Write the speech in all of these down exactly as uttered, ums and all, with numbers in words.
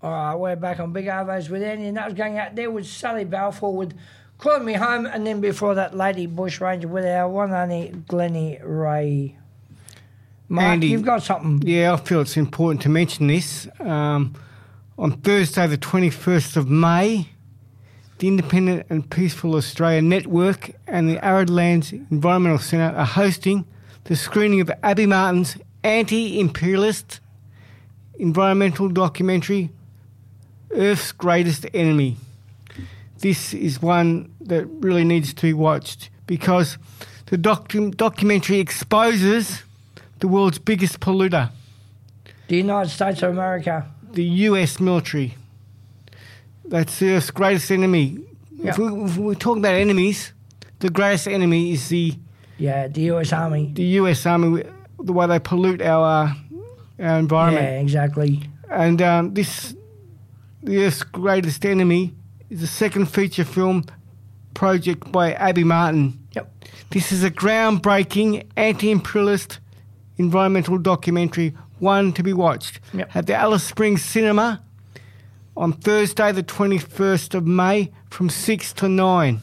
All right, we're back on Big Arvos with Andy, and that was going out there with Sally Balfour with Calling Me Home, and then before that, Lady Bushranger with our one only Glennie Ray. Mark, Andy, you've got something. Yeah, I feel it's important to mention this. Um, on Thursday, the twenty-first of May, the Independent and Peaceful Australia Network and the Arid Lands Environmental Centre are hosting the screening of Abby Martin's anti-imperialist environmental documentary, Earth's Greatest Enemy. This is one that really needs to be watched because the docu- documentary exposes the world's biggest polluter. The United States of America. The U S military. That's the Earth's greatest enemy. Yep. If, we, if we're talking about enemies, the greatest enemy is the Yeah, the U S Army. the U S Army, the way they pollute our uh, our environment. Yeah, exactly. And um, this, the Earth's Greatest Enemy, is a second feature film project by Abby Martin. Yep. This is a groundbreaking anti-imperialist environmental documentary, one to be watched Yep. at the Alice Springs Cinema on Thursday the twenty-first of May from six to nine.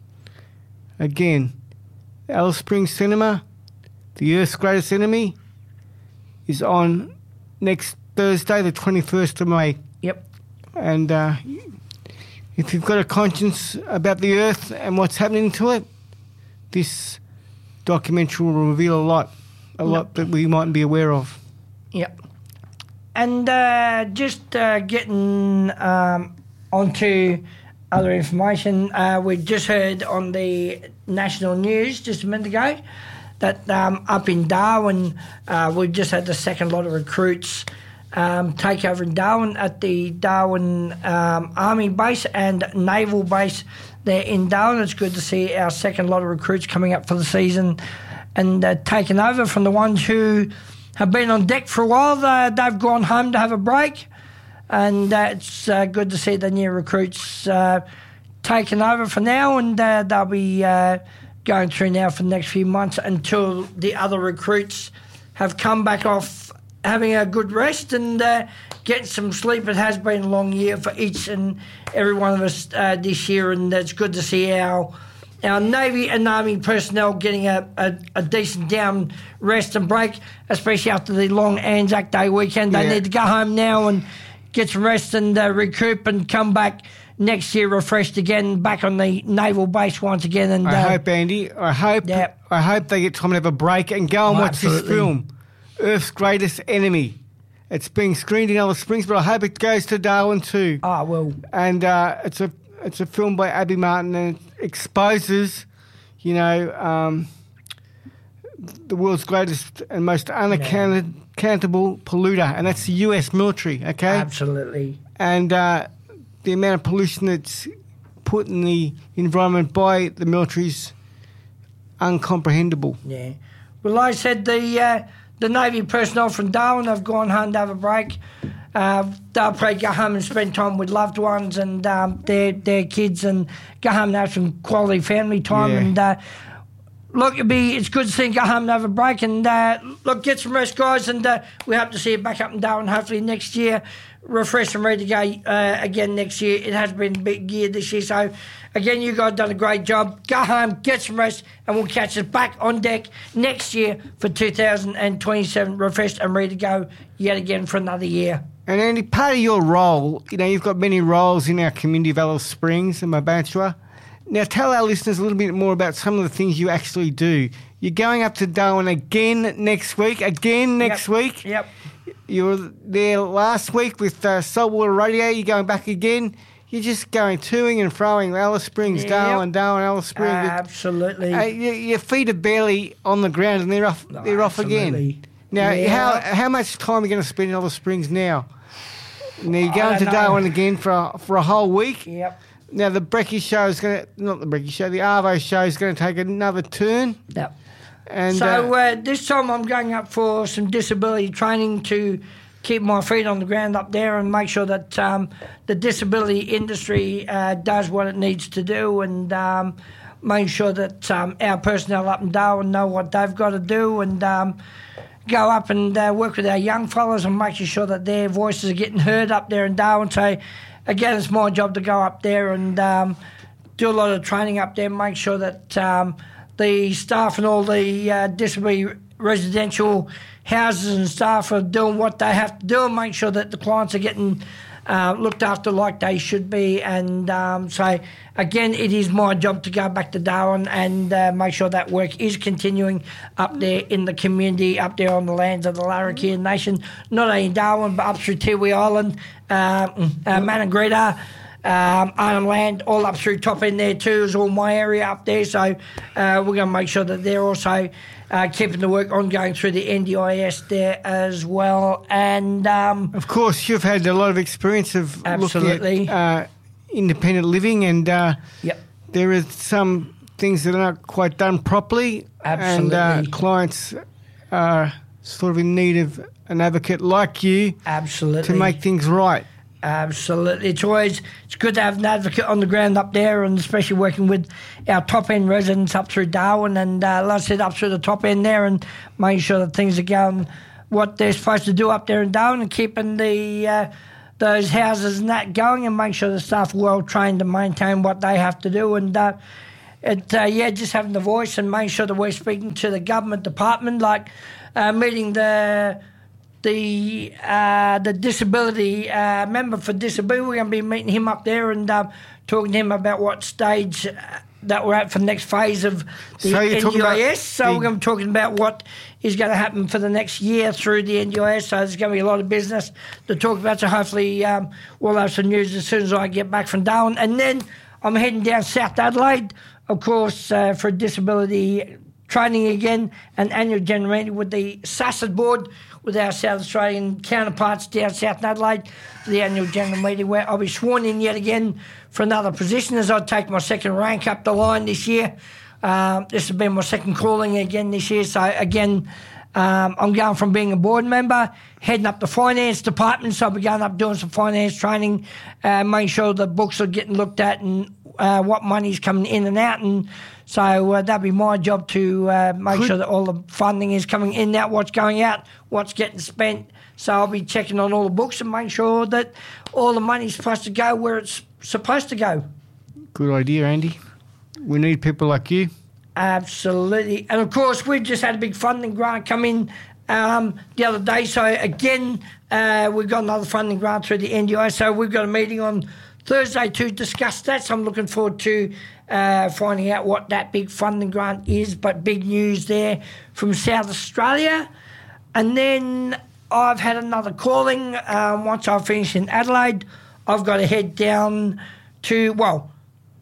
Again, Alice Springs Cinema, The Earth's Greatest Enemy, is on next Thursday the twenty-first of May. Yep. And uh, if you've got a conscience about the Earth and what's happening to it, this documentary will reveal a lot, a lot Yep. that we mightn't be aware of. Yep. And uh, just uh, getting um, onto other information, uh, we just heard on the national news just a minute ago that um, up in Darwin, uh, we've just had the second lot of recruits um, take over in Darwin at the Darwin um, Army base and Naval base there in Darwin. It's good to see our second lot of recruits coming up for the season and uh, taking over from the ones who have been on deck for a while. They, they've gone home to have a break, and uh, it's uh, good to see the new recruits uh, taking over for now, and uh, they'll be uh, going through now for the next few months until the other recruits have come back off having a good rest and uh, getting some sleep. It has been a long year for each and every one of us uh, this year, and it's good to see our our Navy and Army personnel getting a, a, a decent down rest and break, especially after the long Anzac Day weekend. They Yeah. need to go home now and get some rest and uh, recoup and come back next year refreshed again, back on the naval base once again. And I uh, hope, Andy, I hope, Yep. I hope they get time to have a break and go and Oh, watch absolutely. this film, Earth's Greatest Enemy. It's being screened in Alice Springs, but I hope it goes to Darwin too. Ah, well, And uh, it's a it's a film by Abby Martin, and it exposes, you know, um, the world's greatest and most unaccountable polluter, and that's the U S military. Okay, absolutely. and uh, the amount of pollution that's put in the environment by the military is uncomprehendable. Yeah. Well, like I said, the uh, the Navy personnel from Darwin have gone home to have a break. Uh, they'll probably go home and spend time with loved ones and um, their their kids, and go home and have some quality family time. Yeah. And uh, look, it'd be it's good to see them go home and have a break. And uh, look, get some rest, guys. And uh, we hope to see you back up in Darwin hopefully next year, refreshed and ready to go uh, again next year. It has been a big year this year, so again, you guys done a great job. Go home, get some rest, and we'll catch us back on deck next year for two thousand twenty-seven, refreshed and ready to go yet again for another year. And Andy, part of your role, you know, you've got many roles in our community of Alice Springs and Mabantua. Now, tell our listeners a little bit more about some of the things you actually do. You're going up to Darwin again next week, again next Yep. week. Yep. You were there last week with uh, Saltwater Radio. You're going back again. You're just going toing and froing Alice Springs, Yep. Darwin, Darwin, Alice Springs. Absolutely. Uh, your, your feet are barely on the ground, and they're off. No, they're off again. absolutely. Now, Yeah. how how much time are you going to spend in Alice Springs now? Now you're I going don't to know. Darwin again for a, for a whole week. Yep. Now the Brekkie show is going to not the Brekkie show, the Arvo show is going to take another turn. Yep. And So uh, uh, this time I'm going up for some disability training to keep my feet on the ground up there and make sure that um, the disability industry uh, does what it needs to do, and um, make sure that um, our personnel up in Darwin know what they've got to do, and um, go up and uh, work with our young fellas and making sure that their voices are getting heard up there in Darwin. So, again, it's my job to go up there and um, do a lot of training up there, make sure that um, the staff and all the uh, disability residential houses and staff are doing what they have to do and make sure that the clients are getting uh, looked after like they should be. And um, so, again, it is my job to go back to Darwin and uh, make sure that work is continuing up there in the community, up there on the lands of the Larrakia Nation, not only in Darwin but up through Tiwi Island, uh, uh, Maningrida, um, Arnhem Land, all up through top end there too is all my area up there. So uh, we're going to make sure that they're also uh, keeping the work ongoing through the N D I S there as well. And um, of course, you've had a lot of experience of absolutely. looking at uh, independent living, and uh, yep. there are some things that are not quite done properly. Absolutely. And uh, clients are sort of in need of an advocate like you absolutely. to make things right. Absolutely. It's always it's good to have an advocate on the ground up there, and especially working with our top-end residents up through Darwin and, uh, like I said, up through the top end there and making sure that things are going what they're supposed to do up there in Darwin and keeping the uh, those houses and that going and make sure the staff are well-trained to maintain what they have to do. And, uh, it, uh, yeah, just having the voice and making sure that we're speaking to the government department, like uh, meeting the... the uh, the disability uh, member for disability. We're going to be meeting him up there and um, talking to him about what stage uh, that we're at for the next phase of the so N D I S. So the... we're going to be talking about what is going to happen for the next year through the N D I S. So there's going to be a lot of business to talk about. So hopefully um, we'll have some news as soon as I get back from Darwin. And then I'm heading down South Adelaide, of course, uh, for disability training again, an annual general meeting with the S A S D board, with our South Australian counterparts down South Adelaide for the annual general meeting, where I'll be sworn in yet again for another position as I take my second rank up the line this year. Um, this has been my second calling again this year. So, again, um, I'm going from being a board member, heading up the finance department. So I'll be going up doing some finance training, uh, making sure the books are getting looked at and uh, what money's coming in and out. And so uh, that'll be my job to uh, make Could, sure that all the funding is coming in and out, what's going out, what's getting spent. So I'll be checking on all the books and make sure that all the money's supposed to go where it's supposed to go. Good idea, Andy. We need people like you. Absolutely. And, of course, we've just had a big funding grant come in um, the other day. So, again, uh, we've got another funding grant through the N D I S. So we've got a meeting on Thursday to discuss that. So I'm looking forward to uh, finding out what that big funding grant is. But big news there from South Australia. And then I've had another calling. Um, once I finish in Adelaide, I've got to head down to, well,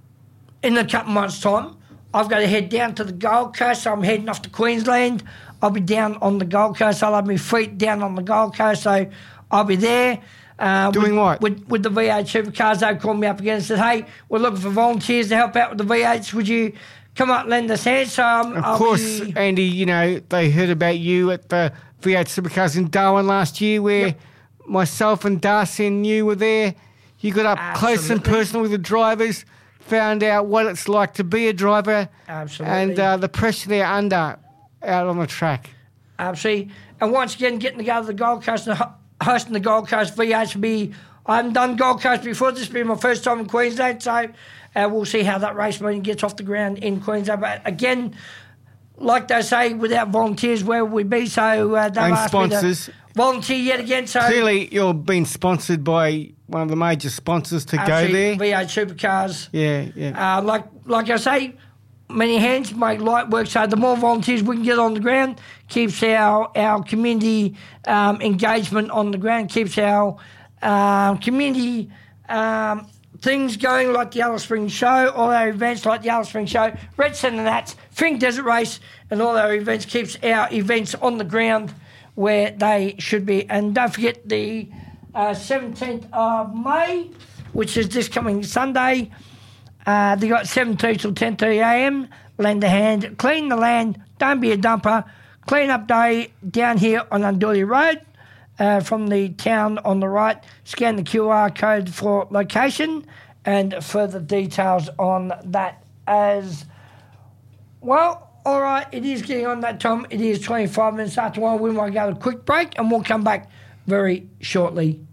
in a couple months' time, I've got to head down to the Gold Coast. So I'm heading off to Queensland. I'll be down on the Gold Coast. I'll have my feet down on the Gold Coast. So I'll be there. Uh, Doing with, what? With, with the V eight supercars. They called me up again and said, hey, we're looking for volunteers to help out with the V eights. Would you come up and lend us hand? So um, Of I'll course, be... Andy, you know, they heard about you at the V eight Supercars in Darwin last year where yep. myself and Darcy and you were there. You got up Absolutely. close and personal with the drivers, found out what it's like to be a driver. Absolutely. And uh, the pressure they're under out on the track. Absolutely. And once again, getting to go to the Gold Coast and ho- hosting the Gold Coast V eights will be... I haven't done Gold Coast before. This will be my first time in Queensland, so uh, we'll see how that race meeting gets off the ground in Queensland. But again, like they say, without volunteers, where would we be? So uh, they've And asked sponsors. me to volunteer yet again. So Clearly, you're being sponsored by one of the major sponsors to go there. V eight Supercars. Yeah, yeah. Uh, like like I say, many hands make light work. So the more volunteers we can get on the ground, keeps our our community um, engagement on the ground, keeps our um, community um, things going, like the Alice Springs Show, all our events like the Alice Springs Show, Red Centre Nats, Fink Desert Race, and all our events keeps our events on the ground where they should be. And don't forget the uh, seventeenth of May, which is this coming Sunday. Uh, they got seven thirty till ten thirty a m. Lend a hand, clean the land, don't be a dumper. Clean up day down here on Unduli Road uh, from the town on the right. Scan the Q R code for location and further details on that as well. All right, it is getting on that time. It is twenty-five minutes after one. We might go to a quick break and we'll come back very shortly.